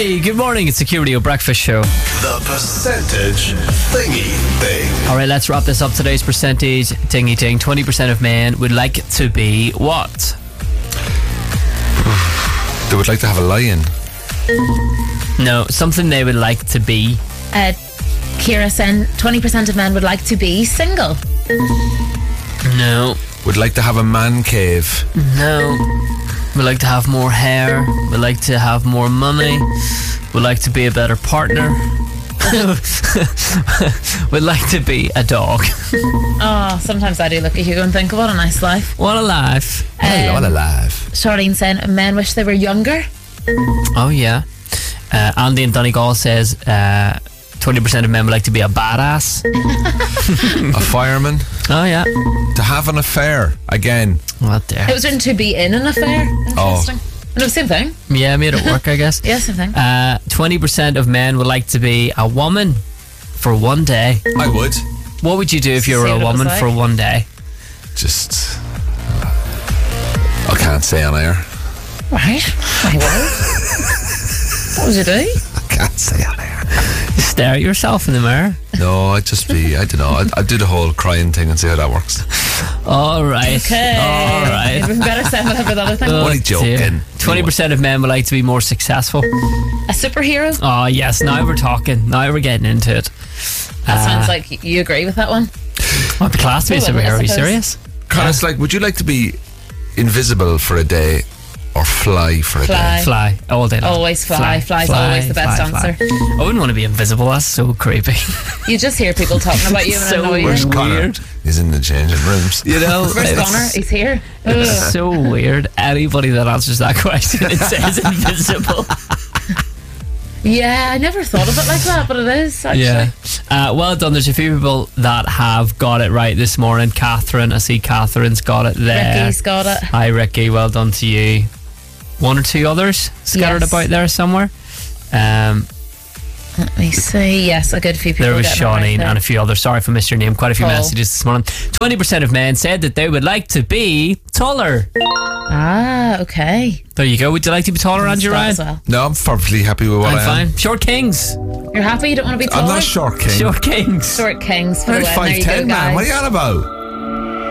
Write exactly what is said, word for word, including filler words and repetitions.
Hey, good morning. It's the Q Radio Breakfast Show. The percentage thingy thing. All right, let's wrap this up. Today's percentage dingy ding. twenty percent of men would like to be what? They would like to have a lion. No, something they would like to be. Uh, Kira saying twenty percent of men would like to be single. No. Would like to have a man cave. No. Would like to have more hair. Would like to have more money. Would like to be a better partner. Would like to be a dog. Oh, sometimes I do look at you and think, what a nice life. What a life. Um, What a life. Charlene saying men wish they were younger. Oh, yeah. Uh, Andy in Donegal says uh, twenty percent of men would like to be a badass. A fireman. Oh, yeah. To have an affair. Again. What there? It was written to be in an affair. Interesting. No, same thing. Yeah, made it work, I guess. Yeah, same thing. Uh, twenty percent of men would like to be a woman for one day. I would. What would you do if you were See a what it was woman like. for one day? Just. I can't say on air. Right. My word. What would you do? I can't say on air. Just stare at yourself in the mirror. No, I'd just be, I don't know, I'd, I'd do the whole crying thing and see how that works. All right. Okay. All right. We better say whatever the other thing. Only joking. Twenty percent of men would like to be more successful. A superhero? Oh yes, now we're talking. Now we're getting into it. That Uh, sounds like you agree with that one. Well, the class to be a Well, I superhero. Are you suppose. serious? Kind of like, would you like to be invisible for a day or fly for a Fly. day? Fly all day long. Always fly. Fly's always the best fly, answer. fly. I wouldn't want to be invisible. That's so creepy. You just hear people talking about you and So annoy you. Where's Connor? Weird. He's in the changing rooms. You know, Where's it's- Connor? He's here. It's Ugh. so weird. Anybody that answers that question and says invisible. Yeah, I never thought of it like that, but it is actually. Yeah. Uh, well done. There's a few people that have got it right this morning. Catherine, I see Catherine's got it there. Ricky's got it. Hi, Ricky. Well done to you. One or two others scattered Yes. about there somewhere. Um, Let me see. Yes, a good few people. there was getting it right Shawneen there. and a few others. Sorry if I missed your name. Quite a few Paul. messages this morning. twenty percent of men said that they would like to be taller. Ah, okay. There you go. Would you like to be taller, Andrew That Ryan? as well. No, I'm perfectly happy with what I'm I am. fine. Short kings. You're happy? You don't want to be taller? I'm not a short king. Short kings. Short kings for I'm the win. There five you go, ten, man. guys. What are you on about?